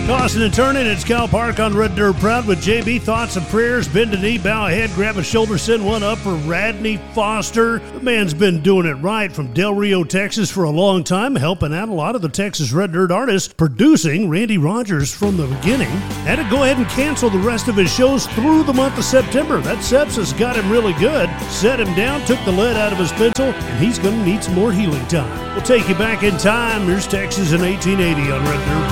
Tossing and turning, it's Cal Park on Red Dirt Proud with JB. Thoughts and prayers. Bend a knee, bow a head, grab a shoulder, send one up for Radney Foster. The man's been doing it right from Del Rio, Texas for a long time, helping out a lot of the Texas Red Dirt artists, producing Randy Rogers from the beginning. Had to go ahead and cancel the rest of his shows through the month of September. That sepsis got him really good, set him down, took the lead out of his pencil, and he's going to need some more healing time. We'll take you back in time. Here's Texas in 1880 on Red Dirt Proud.